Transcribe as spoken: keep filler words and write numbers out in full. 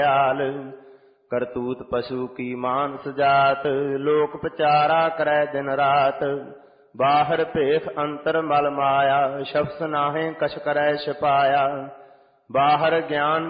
करतूत पशु की मानस जात, लोक पचारा करे दिन रात। बाहर भेख अंतर मल माया, शब्द नाहे कछ करे छिपाया। बाहर ज्ञान